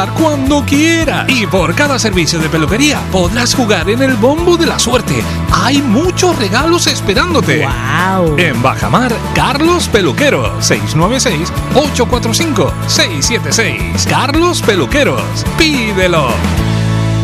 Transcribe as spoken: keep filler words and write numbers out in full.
cuando quiera. Y por cada servicio de peluquería podrás jugar en el bombo de la suerte. Hay muchos regalos esperándote. ¡Wow! En Bajamar, Carlos Peluqueros, seis nueve seis, ocho cuatro cinco, seis siete seis. Carlos Peluqueros, pídelo.